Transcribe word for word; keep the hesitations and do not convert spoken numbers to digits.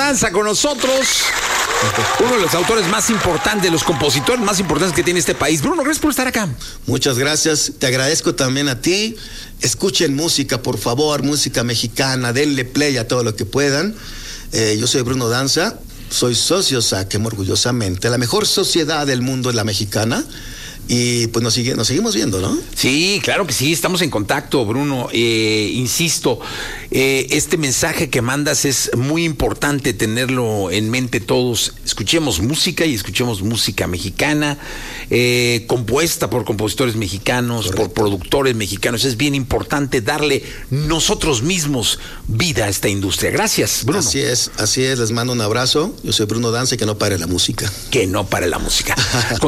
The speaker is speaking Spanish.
Danza con nosotros. Uno de los autores más importantes, de los compositores más importantes que tiene este país. Bruno, gracias por estar acá. Muchas gracias. Te agradezco también a ti. Escuchen música, por favor, música mexicana. Denle play a todo lo que puedan. Eh, yo soy Bruno Danza. Soy socio SACEM, orgullosamente. La mejor sociedad del mundo es la mexicana. Y pues nos, sigue, nos seguimos viendo, ¿no? Sí, claro que sí, estamos en contacto, Bruno. Eh, insisto, eh, este mensaje que mandas es muy importante tenerlo en mente todos. Escuchemos música y escuchemos música mexicana, eh, compuesta por compositores mexicanos, Correcto. por productores mexicanos. Es bien importante darle nosotros mismos vida a esta industria. Gracias, Bruno. Así es, así es. Les mando un abrazo. Yo soy Bruno Danza y que no pare la música. Que no pare la música.